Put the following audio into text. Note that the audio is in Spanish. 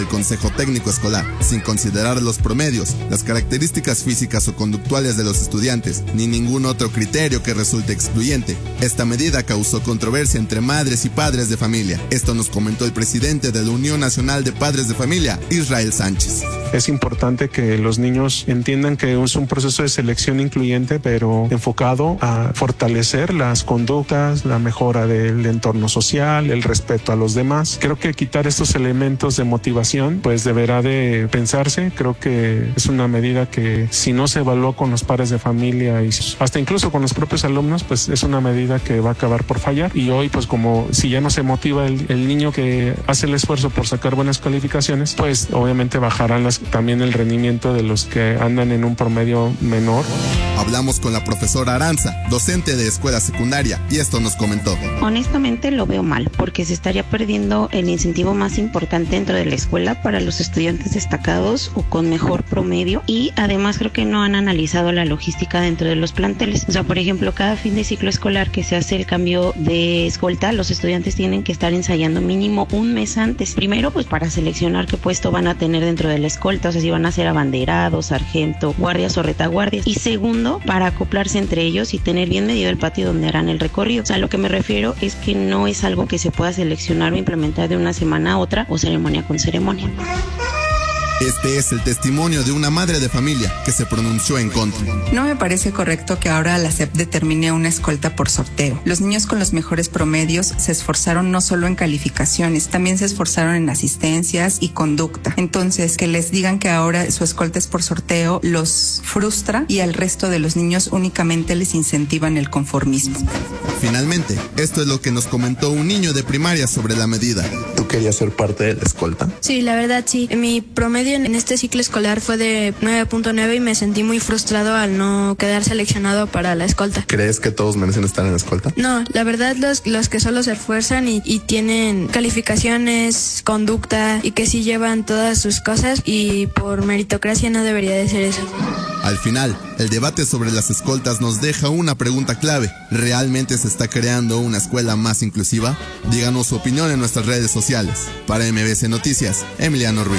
el Consejo Técnico Escolar, sin considerar los promedios, las características físicas o conductuales de los estudiantes, ni ningún otro criterio que resulte excluyente. Esta medida causó controversia entre madres y padres de familia. Esto nos comentó el presidente de la Unión Nacional de Padres de Familia, Israel Sánchez. Es importante que los niños entiendan que es un proceso de selección incluyente, pero enfocado a fortalecer las conductas, la mejora del entorno social, el respeto a los demás. Creo que quitar estos elementos de motivación, pues deberá de pensarse. Creo que es una medida que si no se evaluó con los padres de familia y hasta incluso con los propios alumnos, pues es una medida que va a acabar por fallar. Y hoy, pues como si ya no se motiva el niño que hace el esfuerzo por sacar buenas calificaciones, pues obviamente bajarán también el rendimiento de los que andan en un promedio menor. Hablamos con la profesora Aranza, docente de escuela secundaria, y esto nos comentó. Honestamente lo veo mal, porque se estaría perdiendo el incentivo más importante dentro de la escuela para los estudiantes destacados o con mejor promedio, y además creo que no han analizado la logística dentro de los planteles. O sea, por ejemplo, cada fin de ciclo escolar que se hace el cambio de escolta, los estudiantes tienen que estar ensayando mínimo un mes antes. Primero, pues para seleccionar qué puesto van a tener dentro de la escolta, o sea, si van a ser abanderados, sargento, guardias o retaguardias. Y segundo, para acoplarse entre ellos y tener bien medido el patio donde harán el recorrido. O sea, lo que me refiero es que no es algo que se pueda seleccionar o implementar de una semana a otra o ceremonia con ceremonia. Este es el testimonio de una madre de familia que se pronunció en contra. No me parece correcto que ahora la SEP determine una escolta por sorteo. Los niños con los mejores promedios se esforzaron no solo en calificaciones, también se esforzaron en asistencias y conducta. Entonces, que les digan que ahora su escolta es por sorteo los frustra y al resto de los niños únicamente les incentivan el conformismo. Finalmente, esto es lo que nos comentó un niño de primaria sobre la medida. ¿Tú querías ser parte de la escolta? Sí, la verdad sí. Mi promedio en este ciclo escolar fue de 9.9 y me sentí muy frustrado al no quedar seleccionado para la escolta. ¿Crees que todos merecen estar en la escolta? No, la verdad los que solo se esfuerzan y tienen calificaciones, conducta y que sí llevan todas sus cosas y por meritocracia no debería de ser eso. Al final, el debate sobre las escoltas nos deja una pregunta clave. ¿Realmente se está creando una escuela más inclusiva? Díganos su opinión en nuestras redes sociales. Para MBC Noticias, Emiliano Ruiz.